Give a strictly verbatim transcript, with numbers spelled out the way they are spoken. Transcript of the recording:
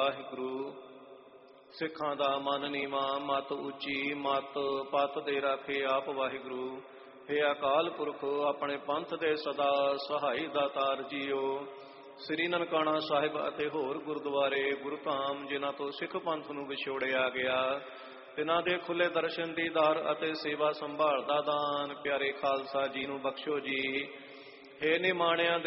ਵਾਹਿਗੁਰੂ। ਸਿੱਖਾਂ ਦਾ ਮਨ ਨੀਵਾਂ ਮਤ ਉੱਚੀ, ਮਤ ਪਤ ਦੇ ਰਾਖੇ ਆਪ ਵਾਹਿਗੁਰੂ। ਹੇ ਅਕਾਲ ਪੁਰਖ ਆਪਣੇ ਪੰਥ ਦੇ ਸਦਾ ਸਹਾਈ ਦਾਤਾਰ ਜੀਓ। ਸ੍ਰੀ ਨਨਕਾਣਾ ਸਾਹਿਬ ਅਤੇ ਹੋਰ ਗੁਰਦੁਆਰੇ ਗੁਰਧਾਮ ਜਿਨ੍ਹਾਂ ਤੋਂ ਸਿੱਖ ਪੰਥ ਨੂੰ ਵਿਛੋੜਿਆ ਗਿਆ, ਤਿਨਾਂ ਦੇ ਖੁੱਲੇ ਦਰਸ਼ਨ ਦੀਦਾਰ ਅਤੇ ਸੇਵਾ ਸੰਭਾਲ ਦਾ ਦਾਨ ਪਿਆਰੇ ਖਾਲਸਾ ਜੀ ਨੂੰ ਬਖਸ਼ੋ ਜੀ। ਹੇ ਨਿਮਾਣਿਆਂ